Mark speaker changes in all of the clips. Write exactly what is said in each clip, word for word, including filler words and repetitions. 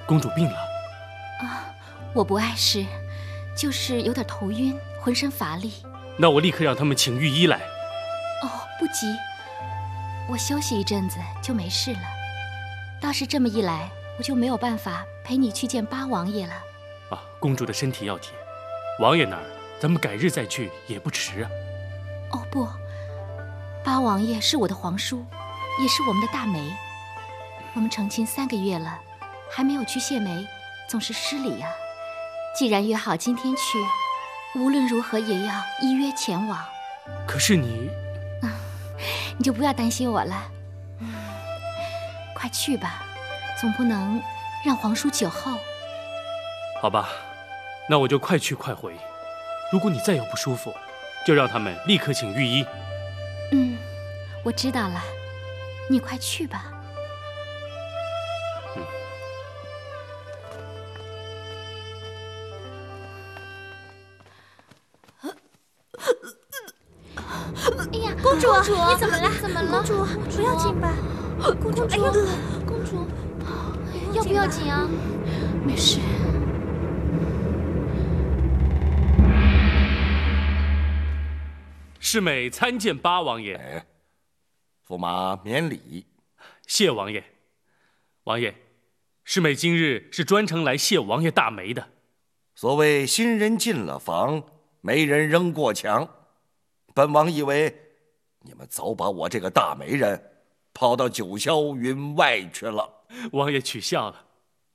Speaker 1: 公主病了。
Speaker 2: 啊，我不碍事，就是有点头晕，浑身乏力。
Speaker 1: 那我立刻让他们请御医来。
Speaker 2: 哦，不急，我休息一阵子就没事了。倒是这么一来，我就没有办法陪你去见八王爷了。
Speaker 1: 啊，公主的身体要紧，王爷那儿咱们改日再去也不迟啊。
Speaker 2: 哦不，八王爷是我的皇叔，也是我们的大媒。我们成亲三个月了，还没有去谢媒，总是失礼呀、啊。既然约好今天去，无论如何也要依约前往。
Speaker 1: 可是你……
Speaker 2: 嗯，你就不要担心我了。嗯，快去吧，总不能让皇叔久候。
Speaker 1: 好吧，那我就快去快回。如果你再有不舒服，就让他们立刻请御医。
Speaker 2: 嗯，我知道了，你快去吧。
Speaker 1: 嗯。
Speaker 2: 哎呀，
Speaker 3: 公主，
Speaker 2: 公主，
Speaker 3: 你怎么了？
Speaker 2: 怎么了？
Speaker 3: 公主，不要紧吧？公主，哎呦，公主，
Speaker 2: 要不要紧啊？没事。
Speaker 1: 世美参见八王爷。
Speaker 4: 哎，驸马免礼。
Speaker 1: 谢王爷。王爷，世美今日是专程来谢王爷大媒的。
Speaker 4: 所谓新人进了房，媒人扔过墙。本王以为你们早把我这个大媒人抛到九霄云外去了。
Speaker 1: 王爷取笑了。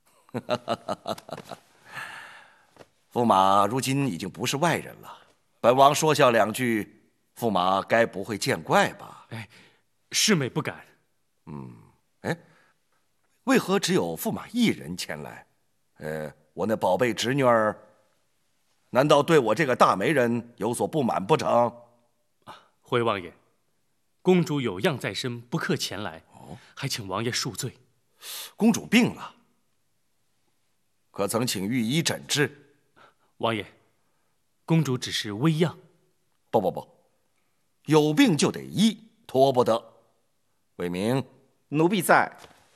Speaker 4: 驸马如今已经不是外人了，本王说笑两句，驸马该不会见怪吧？
Speaker 1: 哎，世美不敢。
Speaker 4: 嗯，哎，为何只有驸马一人前来？呃，我那宝贝侄女儿，难道对我这个大媒人有所不满不成？
Speaker 1: 回王爷，公主有恙在身，不克前来，还请王爷恕罪。
Speaker 4: 公主病了，可曾请御医诊治？
Speaker 1: 王爷，公主只是微恙。
Speaker 4: 不不不，有病就得医，拖不得。魏明，
Speaker 5: 奴婢在。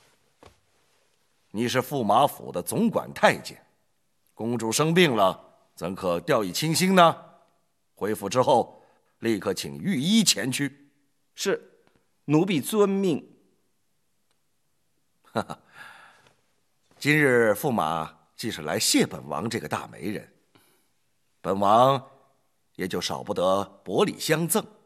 Speaker 4: 你是驸马府的总管太监，公主生病了，怎可掉以轻心呢？回府之后，立刻请御医前去。
Speaker 5: 是，奴婢遵命。
Speaker 4: 哈哈，今日驸马既是来谢本王这个大媒人，本王也就少不得薄礼相赠。